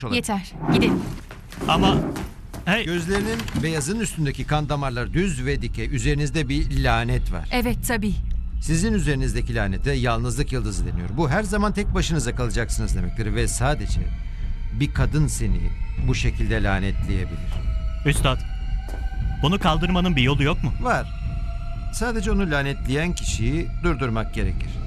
olabilir. Yeter. Gidelim. Ama... Hey, Gözlerinin beyazın üstündeki kan damarları düz ve dike. Üzerinizde bir lanet var. Evet tabii. Sizin üzerinizdeki lanete yalnızlık yıldızı deniyor. Bu her zaman tek başınıza kalacaksınız demektir ve sadece bir kadın seni bu şekilde lanetleyebilir. Üstad, bunu kaldırmanın bir yolu yok mu? Var. Sadece onu lanetleyen kişiyi durdurmak gerekir.